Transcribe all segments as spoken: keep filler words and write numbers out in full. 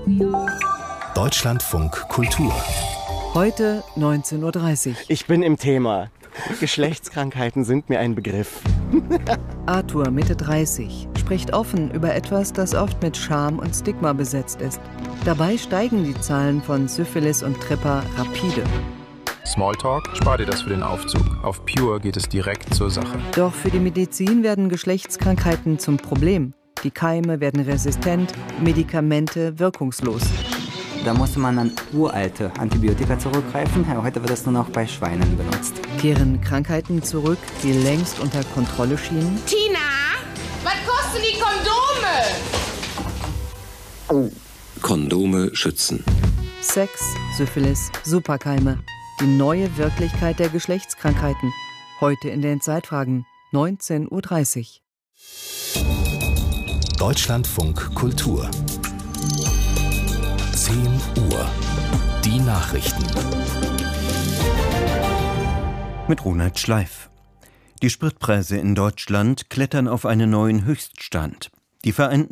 Deutschlandfunk Kultur. Heute neunzehn Uhr dreißig. Ich bin im Thema. Geschlechtskrankheiten sind mir ein Begriff. Arthur, Mitte dreißig, spricht offen über etwas, das oft mit Scham und Stigma besetzt ist. Dabei steigen die Zahlen von Syphilis und Tripper rapide. Smalltalk, spar dir das für den Aufzug. Auf Pure geht es direkt zur Sache. Doch für die Medizin werden Geschlechtskrankheiten zum Problem. Die Keime werden resistent, Medikamente wirkungslos. Da musste man an uralte Antibiotika zurückgreifen. Heute wird es nur noch bei Schweinen benutzt. Kehren Krankheiten zurück, die längst unter Kontrolle schienen? Tina, was kosten die Kondome? Kondome schützen. Sex, Syphilis, Superkeime. Die neue Wirklichkeit der Geschlechtskrankheiten. Heute in den Zeitfragen, neunzehn Uhr dreißig. Deutschlandfunk Kultur. zehn Uhr. Die Nachrichten. Mit Ronald Schleif. Die Spritpreise in Deutschland klettern auf einen neuen Höchststand. Die Vereinten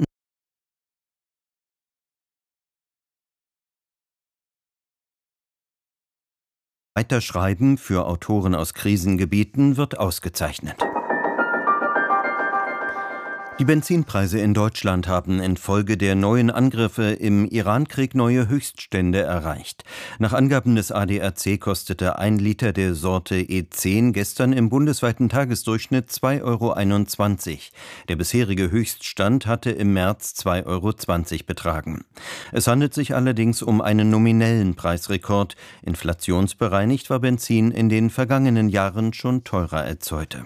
Weiterschreiben für Autoren aus Krisengebieten wird ausgezeichnet. Die Benzinpreise in Deutschland haben infolge der neuen Angriffe im Irankrieg neue Höchststände erreicht. Nach Angaben des A D A C kostete ein Liter der Sorte E zehn gestern im bundesweiten Tagesdurchschnitt zwei Euro einundzwanzig. Der bisherige Höchststand hatte im März zwei Euro zwanzig betragen. Es handelt sich allerdings um einen nominellen Preisrekord. Inflationsbereinigt war Benzin in den vergangenen Jahren schon teurer als heute.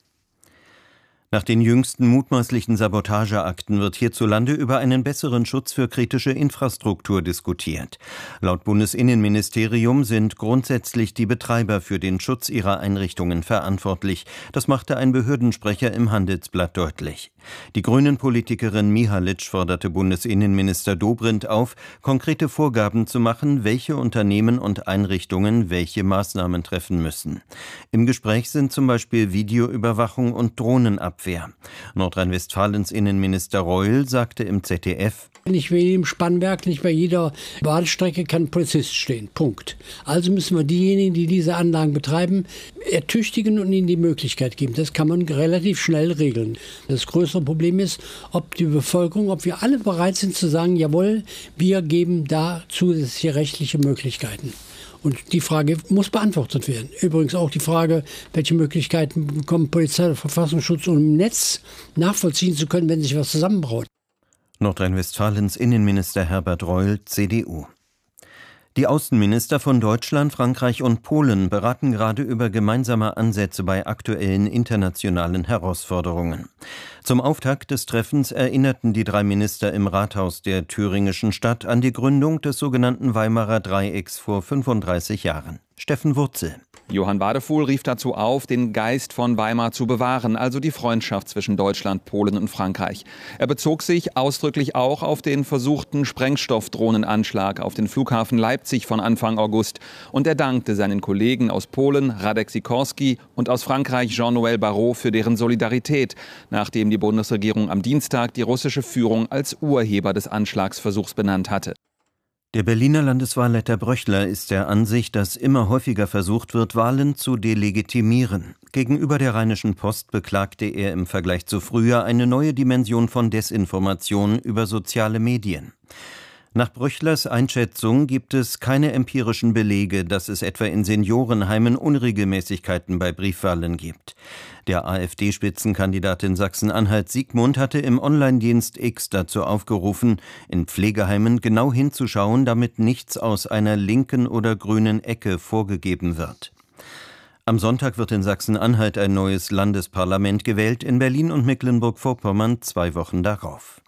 Nach den jüngsten mutmaßlichen Sabotageakten wird hierzulande über einen besseren Schutz für kritische Infrastruktur diskutiert. Laut Bundesinnenministerium sind grundsätzlich die Betreiber für den Schutz ihrer Einrichtungen verantwortlich. Das machte ein Behördensprecher im Handelsblatt deutlich. Die Grünen-Politikerin Mihalic forderte Bundesinnenminister Dobrindt auf, konkrete Vorgaben zu machen, welche Unternehmen und Einrichtungen welche Maßnahmen treffen müssen. Im Gespräch sind zum Beispiel Videoüberwachung und Drohnenabwehr. Nordrhein-Westfalens Innenminister Reul sagte im Z D F: Nicht bei jedem Spannwerk, nicht bei jeder Bahnstrecke kann ein Polizist stehen. Punkt. Also müssen wir diejenigen, die diese Anlagen betreiben, ertüchtigen und ihnen die Möglichkeit geben. Das kann man relativ schnell regeln. Das größere Problem ist, ob die Bevölkerung, ob wir alle bereit sind zu sagen, jawohl, wir geben da zusätzliche rechtliche Möglichkeiten. Und die Frage muss beantwortet werden. Übrigens auch die Frage, welche Möglichkeiten bekommt Polizei oder Verfassungsschutz, um im Netz nachvollziehen zu können, wenn sich was zusammenbraut. Nordrhein-Westfalens Innenminister Herbert Reul, C D U. Die Außenminister von Deutschland, Frankreich und Polen beraten gerade über gemeinsame Ansätze bei aktuellen internationalen Herausforderungen. Zum Auftakt des Treffens erinnerten die drei Minister im Rathaus der thüringischen Stadt an die Gründung des sogenannten Weimarer Dreiecks vor fünfunddreißig Jahren. Steffen Wurzel. Johann Wadefuhl rief dazu auf, den Geist von Weimar zu bewahren, also die Freundschaft zwischen Deutschland, Polen und Frankreich. Er bezog sich ausdrücklich auch auf den versuchten Sprengstoffdrohnenanschlag auf den Flughafen Leipzig von Anfang August. Und er dankte seinen Kollegen aus Polen, Radek Sikorski, und aus Frankreich, Jean-Noël Barrot, für deren Solidarität, nachdem die Bundesregierung am Dienstag die russische Führung als Urheber des Anschlagsversuchs benannt hatte. Der Berliner Landeswahlleiter Bröchler ist der Ansicht, dass immer häufiger versucht wird, Wahlen zu delegitimieren. Gegenüber der Rheinischen Post beklagte er im Vergleich zu früher eine neue Dimension von Desinformation über soziale Medien. Nach Bröchlers Einschätzung gibt es keine empirischen Belege, dass es etwa in Seniorenheimen Unregelmäßigkeiten bei Briefwahlen gibt. Der AfD-Spitzenkandidat in Sachsen-Anhalt Siegmund hatte im Online-Dienst X dazu aufgerufen, in Pflegeheimen genau hinzuschauen, damit nichts aus einer linken oder grünen Ecke vorgegeben wird. Am Sonntag wird in Sachsen-Anhalt ein neues Landesparlament gewählt, in Berlin und Mecklenburg-Vorpommern zwei Wochen darauf.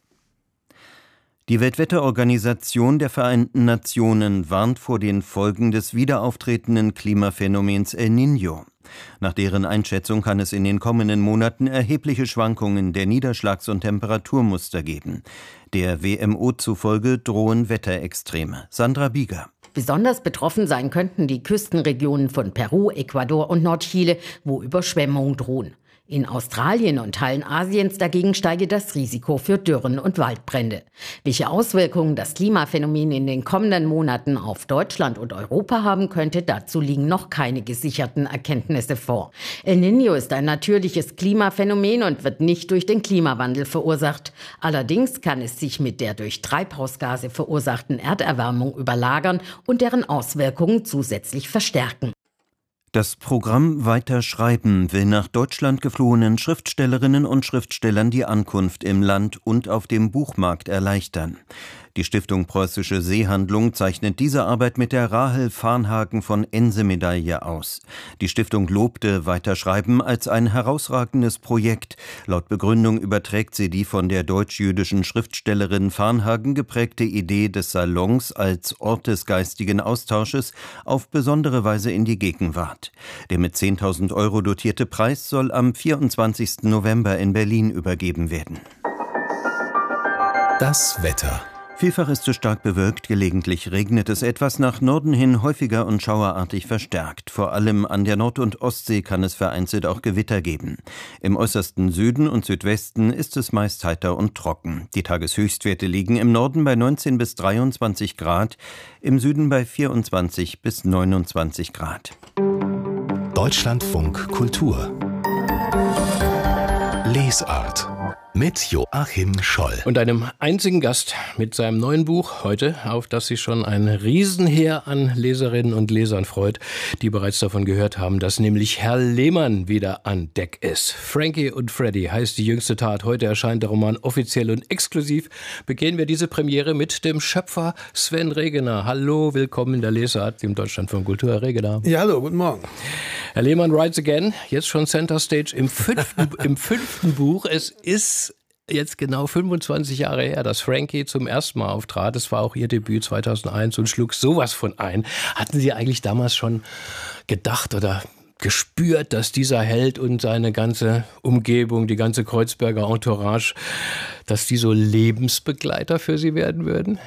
Die Weltwetterorganisation der Vereinten Nationen warnt vor den Folgen des wiederauftretenden Klimaphänomens El Niño. Nach deren Einschätzung kann es in den kommenden Monaten erhebliche Schwankungen der Niederschlags- und Temperaturmuster geben. Der W M O zufolge drohen Wetterextreme. Sandra Bieger. Besonders betroffen sein könnten die Küstenregionen von Peru, Ecuador und Nordchile, wo Überschwemmungen drohen. In Australien und Teilen Asiens dagegen steige das Risiko für Dürren und Waldbrände. Welche Auswirkungen das Klimaphänomen in den kommenden Monaten auf Deutschland und Europa haben könnte, dazu liegen noch keine gesicherten Erkenntnisse vor. El Niño ist ein natürliches Klimaphänomen und wird nicht durch den Klimawandel verursacht. Allerdings kann es sich mit der durch Treibhausgase verursachten Erderwärmung überlagern und deren Auswirkungen zusätzlich verstärken. Das Programm Weiterschreiben will nach Deutschland geflohenen Schriftstellerinnen und Schriftstellern die Ankunft im Land und auf dem Buchmarkt erleichtern. Die Stiftung Preußische Seehandlung zeichnet diese Arbeit mit der Rahel Varnhagen von Ense-Medaille aus. Die Stiftung lobte Weiterschreiben als ein herausragendes Projekt. Laut Begründung überträgt sie die von der deutsch-jüdischen Schriftstellerin Varnhagen geprägte Idee des Salons als Ort des geistigen Austausches auf besondere Weise in die Gegenwart. Der mit zehntausend Euro dotierte Preis soll am vierundzwanzigsten November in Berlin übergeben werden. Das Wetter. Vielfach ist es stark bewölkt, gelegentlich regnet es etwas, nach Norden hin häufiger und schauerartig verstärkt. Vor allem an der Nord- und Ostsee kann es vereinzelt auch Gewitter geben. Im äußersten Süden und Südwesten ist es meist heiter und trocken. Die Tageshöchstwerte liegen im Norden bei neunzehn bis dreiundzwanzig Grad, im Süden bei vierundzwanzig bis neunundzwanzig Grad. Deutschlandfunk Kultur. Lesart. Mit Joachim Scholl. Und einem einzigen Gast mit seinem neuen Buch heute, auf das sich schon ein Riesenheer an Leserinnen und Lesern freut, die bereits davon gehört haben, dass nämlich Herr Lehmann wieder an Deck ist. Frankie und Freddy heißt die jüngste Tat. Heute erscheint der Roman offiziell und exklusiv. Beginnen wir diese Premiere mit dem Schöpfer Sven Regener. Hallo, willkommen in der Lesart, dem Deutschlandfunk Kultur. Herr Regener. Ja, hallo, guten Morgen. Herr Lehmann writes again, jetzt schon Center Stage im fünften, im fünften Buch. Es ist jetzt genau fünfundzwanzig Jahre her, dass Frankie zum ersten Mal auftrat. Es war auch Ihr Debüt zweitausendeins und schlug sowas von ein. Hatten Sie eigentlich damals schon gedacht oder gespürt, dass dieser Held und seine ganze Umgebung, die ganze Kreuzberger Entourage, dass die so Lebensbegleiter für Sie werden würden?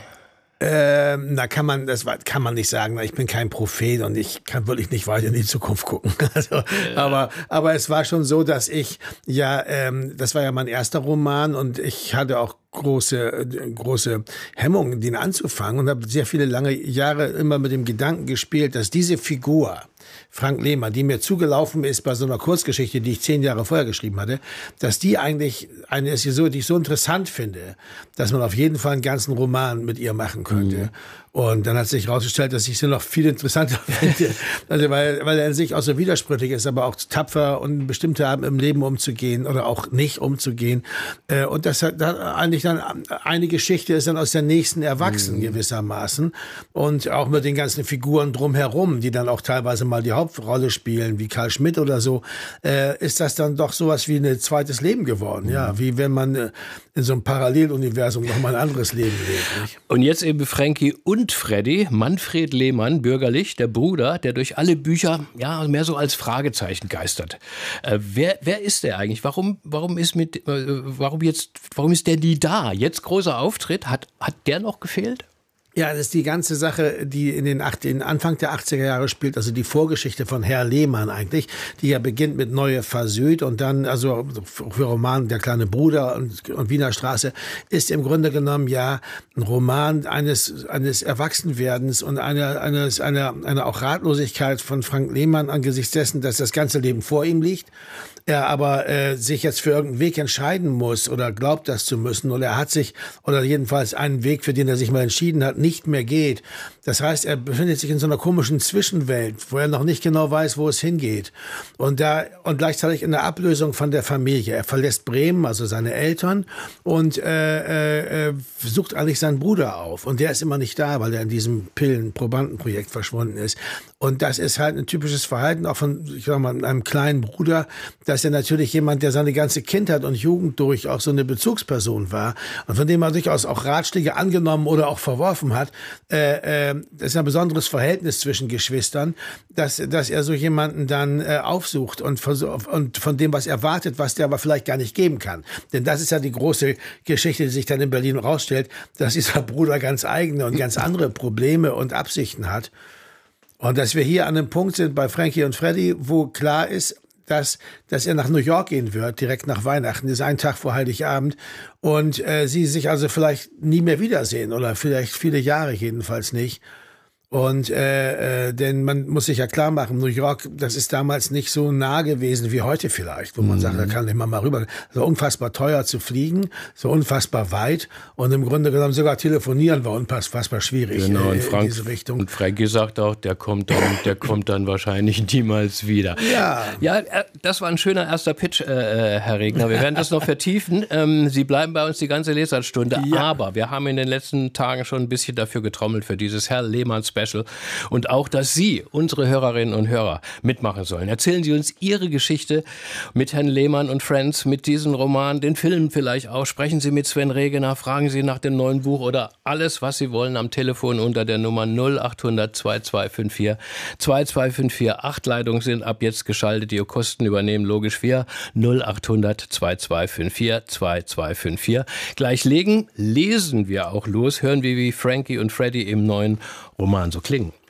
Ähm, na, kann man, das kann man nicht sagen. Ich bin kein Prophet und ich kann wirklich nicht weiter in die Zukunft gucken. Also, ja. aber, aber es war schon so, dass ich, ja, ähm, das war ja mein erster Roman und ich hatte auch große, große Hemmungen, den anzufangen und habe sehr viele lange Jahre immer mit dem Gedanken gespielt, dass diese Figur, Frank Lehmann, die mir zugelaufen ist bei so einer Kurzgeschichte, die ich zehn Jahre vorher geschrieben hatte, dass die eigentlich eine ist, die ich so interessant finde, dass man auf jeden Fall einen ganzen Roman mit ihr machen könnte. Mhm. Und dann hat sich herausgestellt, dass ich sie noch viel interessanter finde. Also weil, weil er in sich auch so widersprüchlich ist, aber auch tapfer und bestimmte haben im Leben umzugehen oder auch nicht umzugehen. Und das hat eigentlich dann eine Geschichte ist dann aus der nächsten erwachsen mhm. gewissermaßen. Und auch mit den ganzen Figuren drumherum, die dann auch teilweise mal die Hauptrolle spielen, wie Karl Schmidt oder so, ist das dann doch sowas wie ein zweites Leben geworden. Mhm. Ja, wie wenn man in so einem Paralleluniversum noch mal ein anderes Leben lebt. Nicht? Und jetzt eben Frankie und Und Freddy, Manfred Lehmann, bürgerlich, der Bruder, der durch alle Bücher ja mehr so als Fragezeichen geistert. Äh, wer, wer ist der eigentlich? Warum, warum ist mit, äh, warum jetzt, warum ist der nie da? Jetzt großer Auftritt, hat, hat der noch gefehlt? Ja, das ist die ganze Sache, die in den, acht, in Anfang der achtziger Jahre spielt, also die Vorgeschichte von Herr Lehmann eigentlich, die ja beginnt mit Neue Versöhnt und dann, also für Roman Der kleine Bruder und, und Wiener Straße, ist im Grunde genommen ja ein Roman eines, eines Erwachsenwerdens und einer, eines, einer, einer auch Ratlosigkeit von Frank Lehmann angesichts dessen, dass das ganze Leben vor ihm liegt. Er aber äh, sich jetzt für irgendeinen Weg entscheiden muss oder glaubt, das zu müssen, oder er hat sich, oder jedenfalls einen Weg, für den er sich mal entschieden hat, nicht mehr geht. Das heißt, er befindet sich in so einer komischen Zwischenwelt, wo er noch nicht genau weiß, wo es hingeht. Und da und gleichzeitig in der Ablösung von der Familie. Er verlässt Bremen, also seine Eltern, und äh, äh, sucht eigentlich seinen Bruder auf. Und der ist immer nicht da, weil er in diesem Pillen-Probandenprojekt verschwunden ist. Und das ist halt ein typisches Verhalten auch von, ich sag mal, einem kleinen Bruder, dass er natürlich jemand, der seine ganze Kindheit und Jugend durch auch so eine Bezugsperson war und von dem er durchaus auch Ratschläge angenommen oder auch verworfen hat. Äh, äh, das ist ein besonderes Verhältnis zwischen Geschwistern, dass, dass er so jemanden dann äh, aufsucht und, versuch, und von dem was erwartet, was der aber vielleicht gar nicht geben kann. Denn das ist ja die große Geschichte, die sich dann in Berlin rausstellt, dass dieser Bruder ganz eigene und ganz andere Probleme und Absichten hat. Und dass wir hier an einem Punkt sind bei Frankie und Freddy, wo klar ist, dass, dass er nach New York gehen wird, direkt nach Weihnachten. Das ist ein Tag vor Heiligabend. Und äh, sie sich also vielleicht nie mehr wiedersehen oder vielleicht viele Jahre jedenfalls nicht. Und äh, äh, denn man muss sich ja klar machen, New York, das ist damals nicht so nah gewesen wie heute vielleicht, wo man mhm. sagt, da kann immer mal rüber. So unfassbar teuer zu fliegen, so unfassbar weit und im Grunde genommen sogar telefonieren war unfassbar schwierig. Genau, äh, und Frank, in diese Richtung. Und Frankie sagt auch, der kommt dann, der kommt dann wahrscheinlich niemals wieder. Ja, ja, das war ein schöner erster Pitch, äh, Herr Regner. Wir werden das noch vertiefen. Ähm, Sie bleiben bei uns die ganze Leserstunde, ja. aber wir haben in den letzten Tagen schon ein bisschen dafür getrommelt für dieses Herr Lehmann Special. Und auch, dass Sie, unsere Hörerinnen und Hörer, mitmachen sollen. Erzählen Sie uns Ihre Geschichte mit Herrn Lehmann und Friends, mit diesem Roman, den Film vielleicht auch. Sprechen Sie mit Sven Regener, fragen Sie nach dem neuen Buch oder alles, was Sie wollen, am Telefon unter der Nummer null achthundert zweiundzwanzig vierundfünfzig zweiundzwanzig vierundfünfzig. Acht Leitungen sind ab jetzt geschaltet, die Ihr Kosten übernehmen, logisch wir. null achthundert zweiundzwanzig vierundfünfzig zweiundzwanzig vierundfünfzig. Gleich legen, lesen wir auch los, hören wir, wie Frankie und Freddy im neuen Roman so klingen.